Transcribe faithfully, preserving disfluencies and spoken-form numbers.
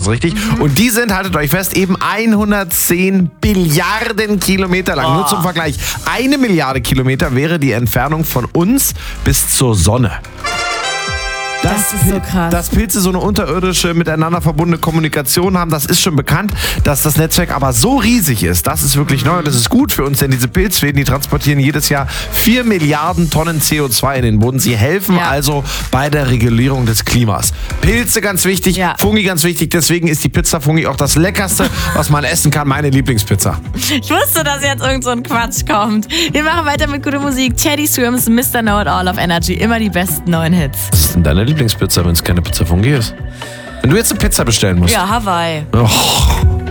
richtig. Mhm. Und die sind, haltet euch fest, eben hundertzehn Billiarden Kilometer lang. Oh. Nur zum Vergleich, eine Milliarde Kilometer wäre die Entfernung von uns bis zur Sonne. Das, das ist so krass. Dass Pilze so eine unterirdische, miteinander verbundene Kommunikation haben, das ist schon bekannt. Dass das Netzwerk aber so riesig ist, das ist wirklich neu und das ist gut für uns, denn diese Pilzfäden, die transportieren jedes Jahr vier Milliarden Tonnen C O zwei in den Boden. Sie helfen ja. also bei der Regulierung des Klimas. Pilze ganz wichtig, ja. Fungi ganz wichtig, deswegen ist die Pizza Fungi auch das Leckerste, was man essen kann, meine Lieblingspizza. Ich wusste, dass jetzt irgend so ein Quatsch kommt. Wir machen weiter mit guter Musik. Teddy Swims, Mister Know-It-All auf Energy. Immer die besten neuen Hits. Was ist denn deine Lieblingspizza, wenn es keine Pizza Fungi ist? Wenn du jetzt eine Pizza bestellen musst. Ja, Hawaii. Oh.